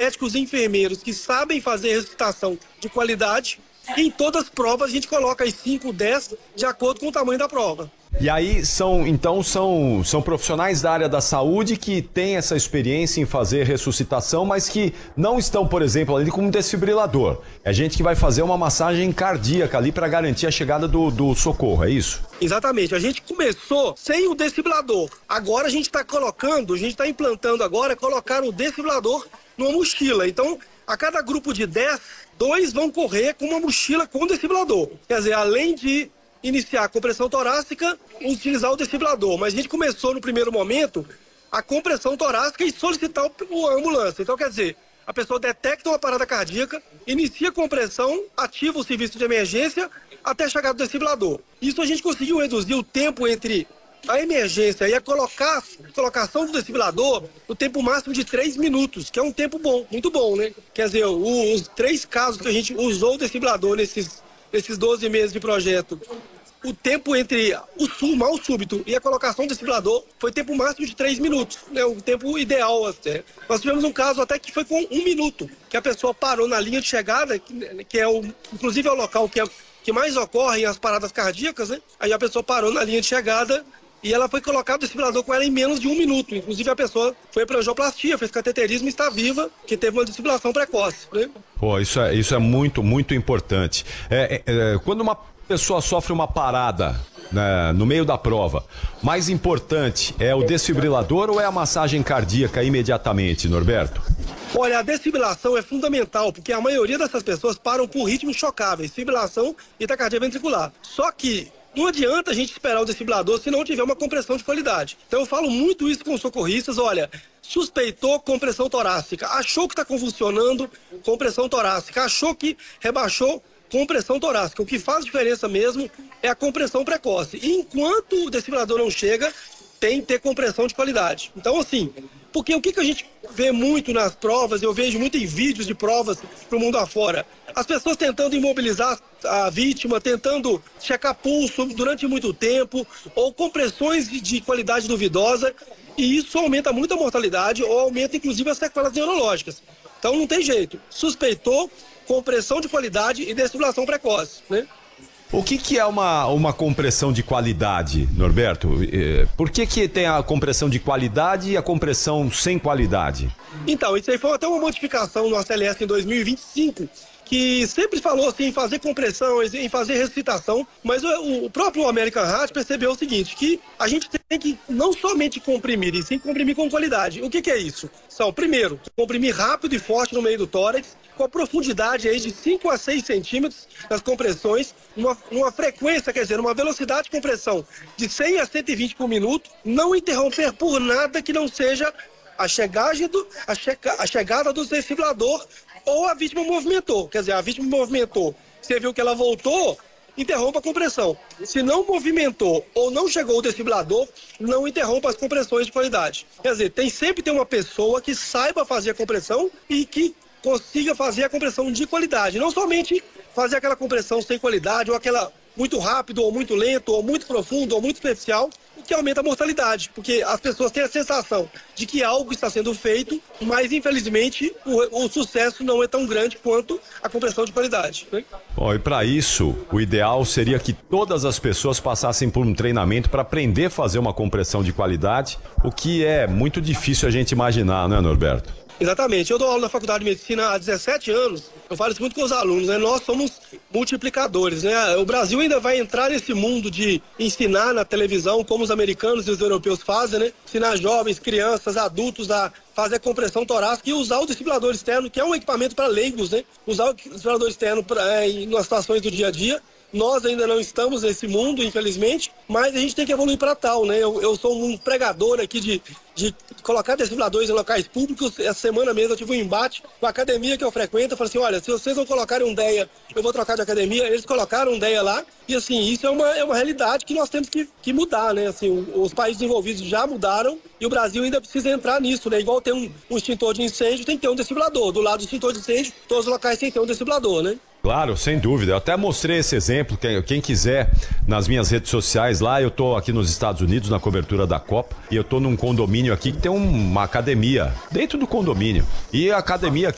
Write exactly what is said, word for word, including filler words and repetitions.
médicos e enfermeiros que sabem fazer ressuscitação de qualidade. E em todas as provas a gente coloca as cinco, dez, de acordo com o tamanho da prova. E aí são, então, são, são profissionais da área da saúde que têm essa experiência em fazer ressuscitação, mas que não estão, por exemplo, ali com um desfibrilador. É gente que vai fazer uma massagem cardíaca ali para garantir a chegada do, do socorro, é isso? Exatamente. A gente começou sem o desfibrilador. Agora a gente está colocando, a gente está implantando agora, colocar o desfibrilador numa mochila. Então, a cada grupo de dez, dois vão correr com uma mochila com desfibrilador. Quer dizer, além de iniciar a compressão torácica, utilizar o desfibrilador. Mas a gente começou no primeiro momento a compressão torácica e solicitar a ambulância. Então, quer dizer, a pessoa detecta uma parada cardíaca, inicia a compressão, ativa o serviço de emergência até chegar do desfibrilador. Isso a gente conseguiu reduzir o tempo entre a emergência e a colocar, colocação do desfibrilador no tempo máximo de três minutos, que é um tempo bom, muito bom, né? Quer dizer, o, os três casos que a gente usou o desfibrilador nesses, nesses doze meses de projeto, o tempo entre o mal súbito e a colocação do desfibrilador foi tempo máximo de três minutos, né? O tempo ideal até. Nós tivemos um caso até que foi com um minuto, que a pessoa parou na linha de chegada, que, que é o, inclusive é o local que, é, que mais ocorrem as paradas cardíacas, né? Aí a pessoa parou na linha de chegada e ela foi colocar o desfibrilador com ela em menos de um minuto. Inclusive a pessoa foi para angioplastia, fez cateterismo e está viva, que teve uma desfibrilação precoce, né? Pô, isso é, isso é muito, muito importante. É, é, é, quando uma pessoa sofre uma parada, né, no meio da prova, mais importante é o desfibrilador ou é a massagem cardíaca imediatamente, Norberto? Olha, a desfibrilação é fundamental, porque a maioria dessas pessoas param por ritmos chocáveis, fibrilação e taquicardia ventricular. Só que não adianta a gente esperar o desfibrilador se não tiver uma compressão de qualidade. Então eu falo muito isso com os socorristas, olha, suspeitou compressão torácica, achou que está convulsionando, compressão torácica, achou que rebaixou, compressão torácica. O que faz diferença mesmo é a compressão precoce. E enquanto o desfibrilador não chega, tem que ter compressão de qualidade. Então, assim, porque o que, que a gente vê muito nas provas, eu vejo muito em vídeos de provas pro mundo afora, as pessoas tentando imobilizar a vítima, tentando checar pulso durante muito tempo, ou compressões de qualidade duvidosa, e isso aumenta muito a mortalidade, ou aumenta inclusive as sequelas neurológicas. Então não tem jeito. Suspeitou, compressão de qualidade e desfibrilação precoce, né? O que, que é uma, uma compressão de qualidade, Norberto? Por que, que tem a compressão de qualidade e a compressão sem qualidade? Então, isso aí foi até uma modificação no A C L S em dois mil e vinte e cinco, que sempre falou assim, em fazer compressão, em fazer ressuscitação, mas o, o próprio American Heart percebeu o seguinte, que a gente tem que não somente comprimir, e sim comprimir com qualidade. O que, que é isso? São, primeiro, comprimir rápido e forte no meio do tórax, com a profundidade aí de cinco a seis centímetros nas compressões, uma, uma frequência, quer dizer, uma velocidade de compressão de cem a cento e vinte por minuto, não interromper por nada que não seja a, chegagem do, a, checa, a chegada do desfibrilador ou a vítima movimentou. Quer dizer, a vítima movimentou, você viu que ela voltou, interrompa a compressão. Se não movimentou ou não chegou o desfibrilador, não interrompa as compressões de qualidade. Quer dizer, tem sempre ter uma pessoa que saiba fazer a compressão e que consiga fazer a compressão de qualidade. Não somente fazer aquela compressão sem qualidade ou aquela muito rápido ou muito lento ou muito profundo ou muito superficial, o que aumenta a mortalidade, porque as pessoas têm a sensação de que algo está sendo feito, mas infelizmente o, o sucesso não é tão grande quanto a compressão de qualidade, né? Bom, e para isso, o ideal seria que todas as pessoas passassem por um treinamento para aprender a fazer uma compressão de qualidade, o que é muito difícil a gente imaginar, né, Norberto? Exatamente. Eu dou aula na Faculdade de Medicina há dezessete anos. Eu falo isso muito com os alunos, né? Nós somos multiplicadores, né? O Brasil ainda vai entrar nesse mundo de ensinar na televisão, como os americanos e os europeus fazem, né? Ensinar jovens, crianças, adultos a fazer a compressão torácica e usar o desfibrilador externo, que é um equipamento para leigos, né? Usar o desfibrilador externo pra, é, nas situações do dia a dia. Nós ainda não estamos nesse mundo, infelizmente, mas a gente tem que evoluir para tal, né? Eu, eu sou um pregador aqui de, de colocar desfibriladores em locais públicos. Essa semana mesmo eu tive um embate com a academia que eu frequento. Eu falei assim, olha, se vocês não colocarem um DEA, eu vou trocar de academia. Eles colocaram um DEA lá e, assim, isso é uma, é uma realidade que nós temos que, que mudar, né? Assim, os países desenvolvidos já mudaram e o Brasil ainda precisa entrar nisso, né? Igual tem um, um extintor de incêndio, tem que ter um desfibrilador. Do lado do extintor de incêndio, todos os locais têm que ter um desfibrilador, né? Claro, sem dúvida. Eu até mostrei esse exemplo, quem, quem quiser, nas minhas redes sociais lá, eu tô aqui nos Estados Unidos na cobertura da Copa e eu tô num condomínio aqui que tem um, uma academia dentro do condomínio. E a academia